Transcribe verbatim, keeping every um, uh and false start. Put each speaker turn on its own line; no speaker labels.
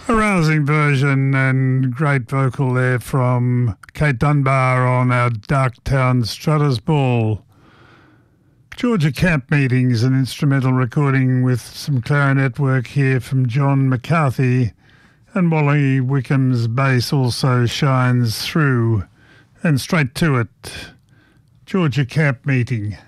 A rousing version and great vocal there from Kate Dunbar on our Darktown Strutters Ball. Georgia Camp Meetings, an instrumental recording with some clarinet work here from John McCarthy, and Wally Wickham's bass also shines through. And straight to it, Georgia Camp Meeting.